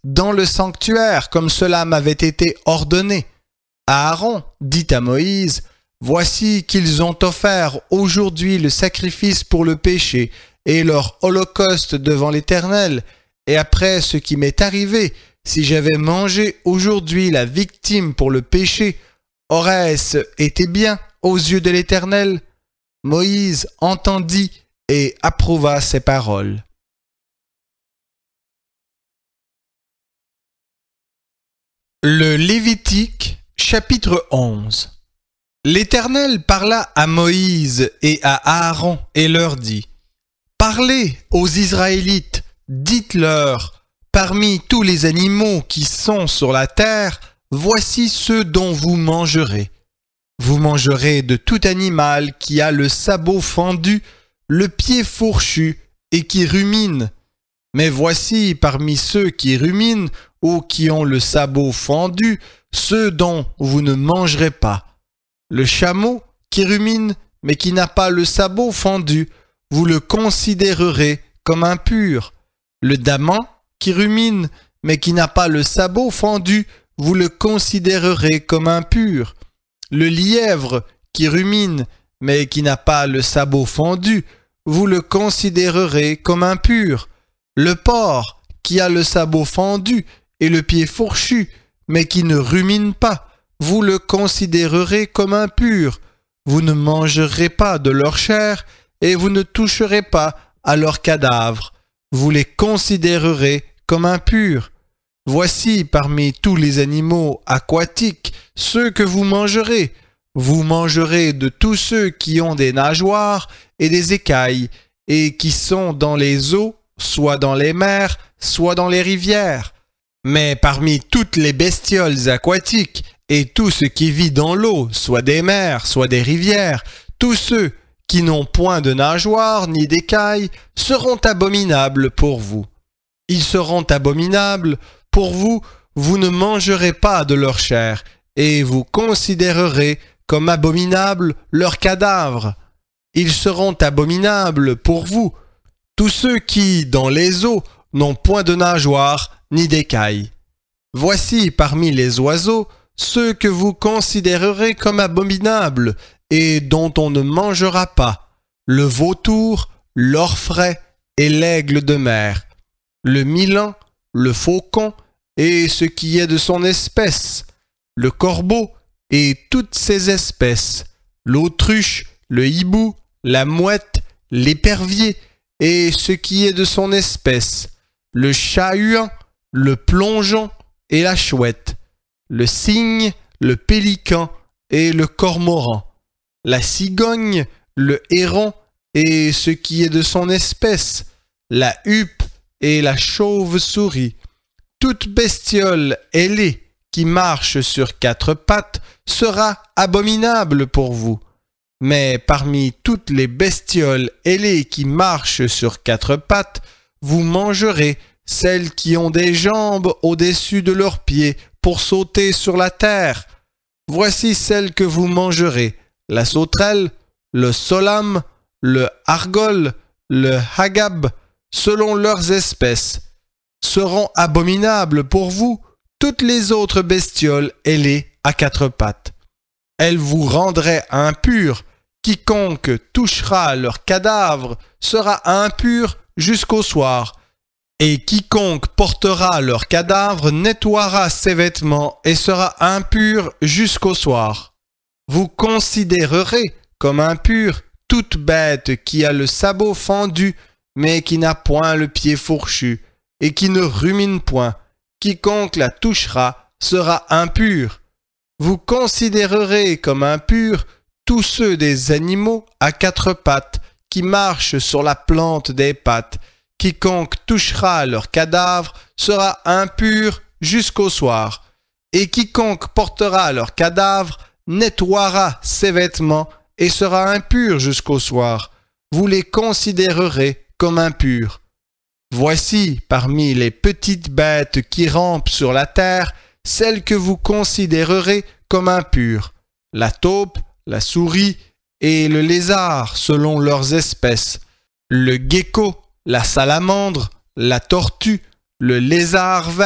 dans le sanctuaire, comme cela m'avait été ordonné. Aaron dit à Moïse, « Voici qu'ils ont offert aujourd'hui le sacrifice pour le péché et leur holocauste devant l'Éternel. Et après ce qui m'est arrivé, si j'avais mangé aujourd'hui la victime pour le péché, aurait-ce été bien aux yeux de l'Éternel ?» Moïse entendit et approuva ces paroles. Le Lévitique, chapitre 11. L'Éternel parla à Moïse et à Aaron et leur dit, « Parlez aux Israélites, dites-leur, parmi tous les animaux qui sont sur la terre, voici ceux dont vous mangerez. Vous mangerez de tout animal qui a le sabot fendu, le pied fourchu et qui rumine. Mais voici parmi ceux qui ruminent ou qui ont le sabot fendu, ceux dont vous ne mangerez pas. Le chameau qui rumine mais qui n'a pas le sabot fendu, vous le considérerez comme impur. Le daman qui rumine mais qui n'a pas le sabot fendu, vous le considérerez comme impur. Le lièvre qui rumine mais qui n'a pas le sabot fendu, vous le considérerez comme impur. Le porc qui a le sabot fendu et le pied fourchu, mais qui ne rumine pas, vous le considérerez comme impur. Vous ne mangerez pas de leur chair et vous ne toucherez pas à leurs cadavres. Vous les considérerez comme impurs. Voici parmi tous les animaux aquatiques ceux que vous mangerez. Vous mangerez de tous ceux qui ont des nageoires et des écailles et qui sont dans les eaux, soit dans les mers, soit dans les rivières. Mais parmi toutes les bestioles aquatiques et tout ce qui vit dans l'eau, soit des mers, soit des rivières, tous ceux qui n'ont point de nageoires ni d'écailles seront abominables pour vous. Ils seront abominables pour vous, vous ne mangerez pas de leur chair, et vous considérerez comme abominables leurs cadavres. Ils seront abominables pour vous, tous ceux qui, dans les eaux, n'ont point de nageoires ni d'écailles. Voici parmi les oiseaux ceux que vous considérerez comme abominables et dont on ne mangera pas, le vautour, l'orfraie et l'aigle de mer, le milan, le faucon et ce qui est de son espèce, le corbeau et toutes ses espèces, l'autruche, le hibou, la mouette, l'épervier et ce qui est de son espèce, le chat-huant, le plongeon et la chouette, le cygne, le pélican et le cormoran, la cigogne, le héron et ce qui est de son espèce, la huppe et la chauve-souris. Toute bestiole ailée qui marche sur quatre pattes sera abominable pour vous. Mais parmi toutes les bestioles ailées qui marchent sur quatre pattes, vous mangerez celles qui ont des jambes au-dessus de leurs pieds pour sauter sur la terre. Voici celles que vous mangerez, la sauterelle, le solam, le argol, le hagab, selon leurs espèces. Seront abominables pour vous toutes les autres bestioles ailées à quatre pattes. Elles vous rendraient impurs. Quiconque touchera leur cadavre sera impur jusqu'au soir. Et quiconque portera leur cadavre nettoiera ses vêtements et sera impur jusqu'au soir. Vous considérerez comme impure toute bête qui a le sabot fendu, mais qui n'a point le pied fourchu, et qui ne rumine point. Quiconque la touchera sera impur. Vous considérerez comme impurs tous ceux des animaux à quatre pattes qui marchent sur la plante des pattes. Quiconque touchera leur cadavre sera impur jusqu'au soir. Et quiconque portera leur cadavre nettoiera ses vêtements et sera impur jusqu'au soir. Vous les considérerez comme impurs. Voici parmi les petites bêtes qui rampent sur la terre, celles que vous considérerez comme impures, la taupe, la souris et le lézard selon leurs espèces, le gecko, la salamandre, la tortue, le lézard vert,